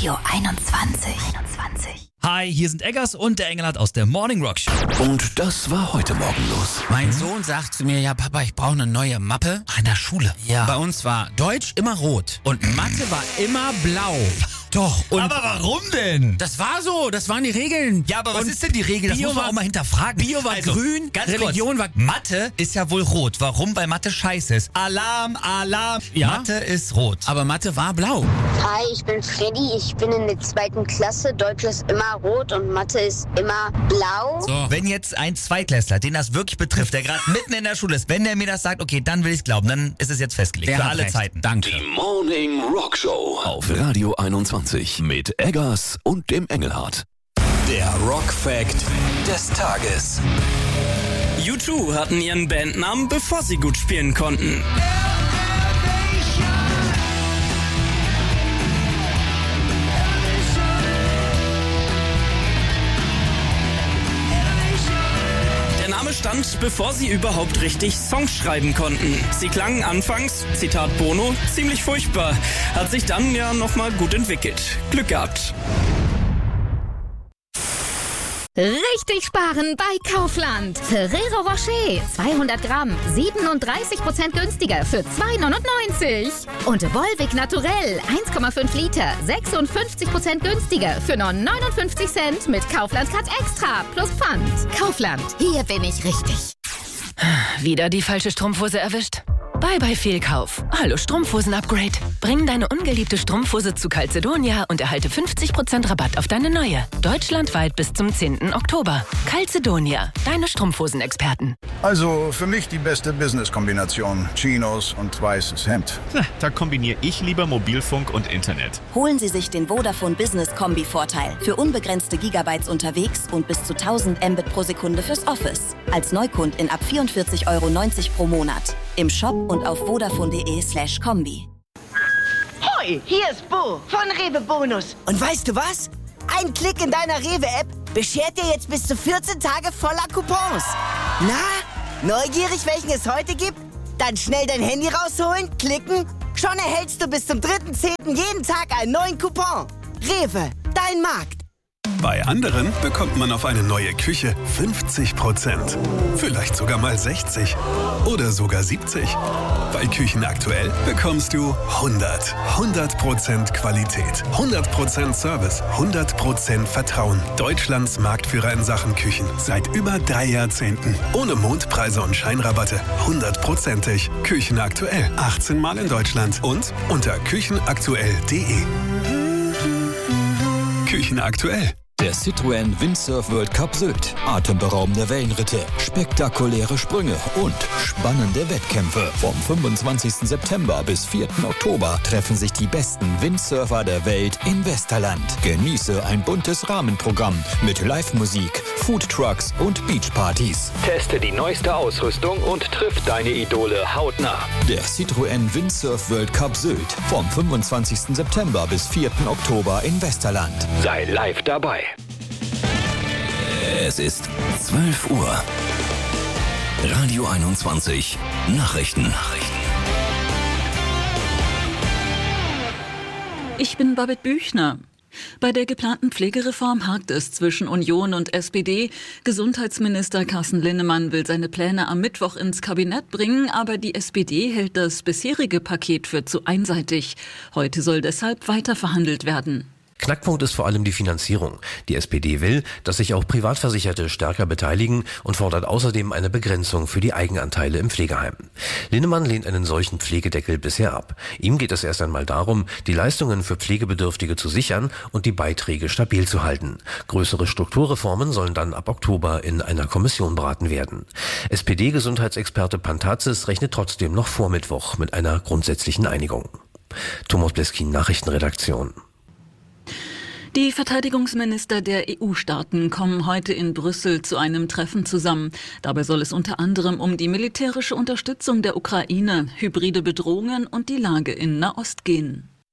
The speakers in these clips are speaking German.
Radio 21. Hi, hier sind Eggers und der Engelhardt aus der Morning Rock Show. Und das war heute Morgen los. Mein Sohn sagt zu mir, ja Papa, ich brauche eine neue Mappe. In der Schule? Ja. Bei uns war Deutsch immer rot und Mathe war immer blau. Doch. Und Aber warum denn? das war so, das waren die Regeln. Ja, aber was Und ist denn die Regel? Das Bio muss man war- auch mal hinterfragen. Bio war grün, ganz Religion kurz. war... Mathe ist ja wohl rot. Warum? Weil Mathe scheiße ist. Alarm, Alarm. Ja. Mathe ist rot. Aber Mathe war blau. Hi, ich bin Freddy, ich bin in der 2. Klasse. Deutsch ist immer rot und Mathe ist immer blau. So. Wenn jetzt ein Zweitklässler, den das wirklich betrifft, der gerade mitten in der Schule ist, wenn der mir das sagt, okay, dann will ich's glauben, dann ist es jetzt festgelegt. Der für hat alle recht. Zeiten. Danke. Die Morning Rock Show auf Radio 21 mit Eggers und dem Engelhardt. Der Rock Fact des Tages. U2 hatten ihren Bandnamen, bevor sie gut spielen konnten. Der Name stand, bevor sie überhaupt richtig Songs schreiben konnten. Sie klangen anfangs, Zitat Bono, ziemlich furchtbar. Hat sich dann ja nochmal gut entwickelt. Glück gehabt. Richtig sparen bei Kaufland. Ferrero Rocher 200 Gramm 37% günstiger für 2,99. Und Volvic Naturell 1,5 Liter 56% günstiger für nur 59 Cent mit Kaufland Cut Extra plus Pfand. Kaufland, hier bin ich richtig. Wieder die falsche Strumpfhose erwischt? Bye bye Fehlkauf. Hallo Strumpfhosen-Upgrade. Bring deine ungeliebte Strumpfhose zu Calzedonia und erhalte 50% Rabatt auf deine neue. Deutschlandweit bis zum 10. Oktober. Calzedonia, deine Strumpfhosenexperten. Also für mich die beste Business-Kombination. Chinos und weißes Hemd. Da kombiniere ich lieber Mobilfunk und Internet. Holen Sie sich den Vodafone Business Kombi-Vorteil für unbegrenzte Gigabytes unterwegs und bis zu 1000 Mbit pro Sekunde fürs Office. Als Neukundin ab 44,90 € pro Monat. Im Shop und auf vodafone.de/kombi. Hoi, hier ist Bo von Rewe Bonus. Und weißt du was? Ein Klick in deiner Rewe-App beschert dir jetzt bis zu 14 Tage voller Coupons. Na, neugierig, welchen es heute gibt? Dann schnell dein Handy rausholen, klicken. Schon erhältst du bis zum 3.10. jeden Tag einen neuen Coupon. Rewe, dein Markt. Bei anderen bekommt man auf eine neue Küche 50%. Vielleicht sogar mal 60. Oder sogar 70. Bei Küchen aktuell bekommst du 100. 100% Qualität. 100% Service. 100% Vertrauen. Deutschlands Marktführer in Sachen Küchen. Seit über 3 Jahrzehnten. Ohne Mondpreise und Scheinrabatte. 100%ig. Küchen aktuell. 18 Mal in Deutschland. Und unter küchenaktuell.de. Küchen aktuell. Der Citroën Windsurf World Cup Sylt. Atemberaubende Wellenritte, spektakuläre Sprünge und spannende Wettkämpfe. Vom 25. September bis 4. Oktober treffen sich die besten Windsurfer der Welt in Westerland. Genieße ein buntes Rahmenprogramm mit Live-Musik, Foodtrucks und Beachpartys. Teste die neueste Ausrüstung und triff deine Idole hautnah. Der Citroën Windsurf World Cup Sylt. Vom 25. September bis 4. Oktober in Westerland. Sei live dabei. Es ist 12 Uhr. Radio 21 Nachrichten. Ich bin Babette Büchner. Bei der geplanten Pflegereform hakt es zwischen Union und SPD. Gesundheitsminister Carsten Linnemann will seine Pläne am Mittwoch ins Kabinett bringen, aber die SPD hält das bisherige Paket für zu einseitig. Heute soll deshalb weiter verhandelt werden. Knackpunkt ist vor allem die Finanzierung. Die SPD will, dass sich auch Privatversicherte stärker beteiligen und fordert außerdem eine Begrenzung für die Eigenanteile im Pflegeheim. Linnemann lehnt einen solchen Pflegedeckel bisher ab. Ihm geht es erst einmal darum, die Leistungen für Pflegebedürftige zu sichern und die Beiträge stabil zu halten. Größere Strukturreformen sollen dann ab Oktober in einer Kommission beraten werden. SPD-Gesundheitsexperte Pantazis rechnet trotzdem noch vor Mittwoch mit einer grundsätzlichen Einigung. Thomas Bleskin, Nachrichtenredaktion. Die Verteidigungsminister der EU-Staaten kommen heute in Brüssel zu einem Treffen zusammen. Dabei soll es unter anderem um die militärische Unterstützung der Ukraine, hybride Bedrohungen und die Lage in Nahost gehen.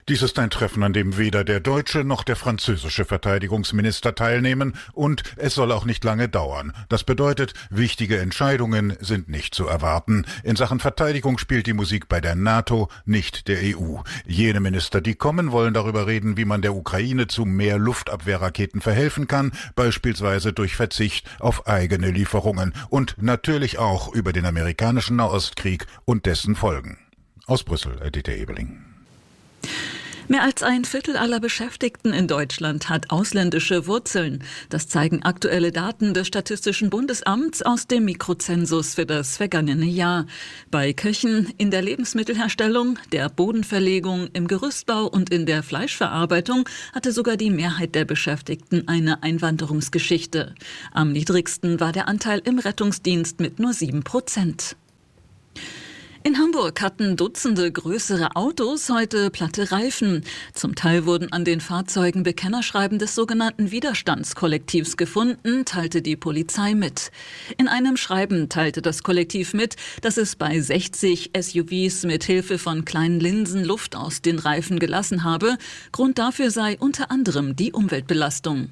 Dies ist ein Treffen, an dem weder der deutsche noch der französische Verteidigungsminister teilnehmen, und es soll auch nicht lange dauern. Das bedeutet, wichtige Entscheidungen sind nicht zu erwarten. In Sachen Verteidigung spielt die Musik bei der NATO, nicht der EU. Jene Minister, die kommen, wollen darüber reden, wie man der Ukraine zu mehr Luftabwehrraketen verhelfen kann, beispielsweise durch Verzicht auf eigene Lieferungen, und natürlich auch über den amerikanischen Nahostkrieg und dessen Folgen. Aus Brüssel, Dieter Ebeling. Mehr als ein Viertel aller Beschäftigten in Deutschland hat ausländische Wurzeln. Das zeigen aktuelle Daten des Statistischen Bundesamts aus dem Mikrozensus für das vergangene Jahr. Bei Köchen, in der Lebensmittelherstellung, der Bodenverlegung, im Gerüstbau und in der Fleischverarbeitung hatte sogar die Mehrheit der Beschäftigten eine Einwanderungsgeschichte. Am niedrigsten war der Anteil im Rettungsdienst mit nur 7%. In Hamburg hatten Dutzende größere Autos heute platte Reifen. Zum Teil wurden an den Fahrzeugen Bekennerschreiben des sogenannten Widerstandskollektivs gefunden, teilte die Polizei mit. In einem Schreiben teilte das Kollektiv mit, dass es bei 60 SUVs mit Hilfe von kleinen Linsen Luft aus den Reifen gelassen habe. Grund dafür sei unter anderem die Umweltbelastung.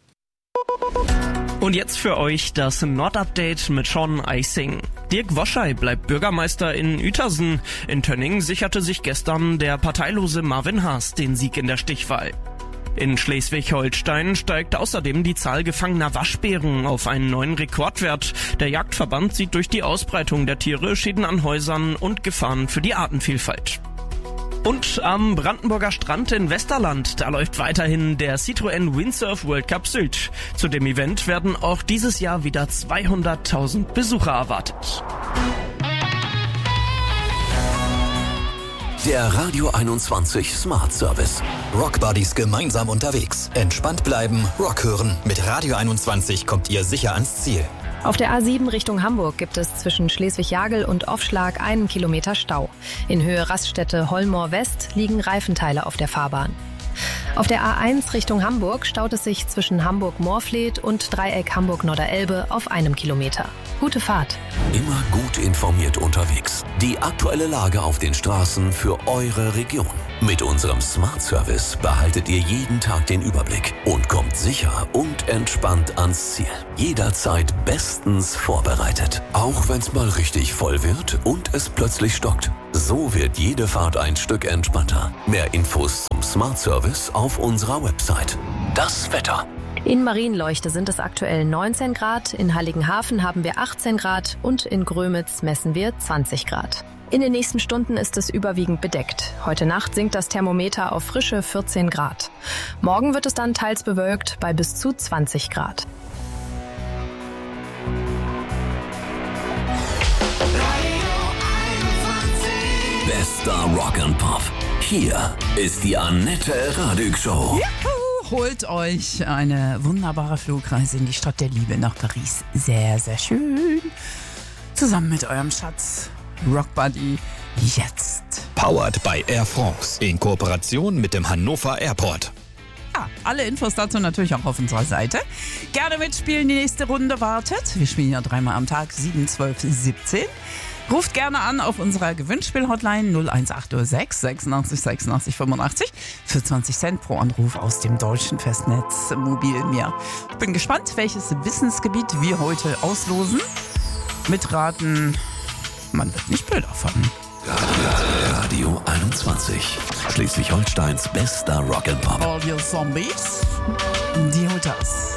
Und jetzt für euch das Nordupdate mit Sean Eising. Dirk Woschei bleibt Bürgermeister in Uetersen. In Tönning sicherte sich gestern der parteilose Marvin Haas den Sieg in der Stichwahl. In Schleswig-Holstein steigt außerdem die Zahl gefangener Waschbären auf einen neuen Rekordwert. Der Jagdverband sieht durch die Ausbreitung der Tiere Schäden an Häusern und Gefahren für die Artenvielfalt. Und am Brandenburger Strand in Westerland, da läuft weiterhin der Citroën Windsurf World Cup Sylt. Zu dem Event werden auch dieses Jahr wieder 200.000 Besucher erwartet. Der Radio 21 Smart Service. Rockbuddies gemeinsam unterwegs. Entspannt bleiben, Rock hören. Mit Radio 21 kommt ihr sicher ans Ziel. Auf der A7 Richtung Hamburg gibt es zwischen Schleswig-Jagel und Offschlag 1 Kilometer Stau. In Höhe Raststätte Hollmoor West liegen Reifenteile auf der Fahrbahn. Auf der A1 Richtung Hamburg staut es sich zwischen Hamburg-Moorfleet und Dreieck Hamburg-Norderelbe auf 1 Kilometer. Gute Fahrt. Immer gut informiert unterwegs. Die aktuelle Lage auf den Straßen für eure Region. Mit unserem Smart Service behaltet ihr jeden Tag den Überblick und kommt sicher und entspannt ans Ziel. Jederzeit bestens vorbereitet. Auch wenn es mal richtig voll wird und es plötzlich stockt. So wird jede Fahrt ein Stück entspannter. Mehr Infos zum Smart Service auf unserer Website. Das Wetter. In Marienleuchte sind es aktuell 19 Grad, in Heiligenhafen haben wir 18 Grad und in Grömitz messen wir 20 Grad. In den nächsten Stunden ist es überwiegend bedeckt. Heute Nacht sinkt das Thermometer auf frische 14 Grad. Morgen wird es dann teils bewölkt bei bis zu 20 Grad. Bester Rock and Pop. Hier ist die Annette Radig Show. Juhu, holt euch eine wunderbare Flugreise in die Stadt der Liebe nach Paris. Sehr, sehr schön. Zusammen mit eurem Schatz Rockbuddy jetzt. Powered by Air France in Kooperation mit dem Hannover Airport. Ja, alle Infos dazu natürlich auch auf unserer Seite. Gerne mitspielen, die nächste Runde wartet. Wir spielen ja 3-mal am Tag, 7, 12, 17. Ruft gerne an auf unserer Gewinnspiel-Hotline 01806 86 86 85 für 20 Cent pro Anruf aus dem deutschen Festnetz Mobilmeer. Ich bin gespannt, welches Wissensgebiet wir heute auslosen. Mitraten, man wird nicht blöd davon. Radio 21. Schleswig-Holsteins bester Rock'n'Pop. All your Zombies, die holt das.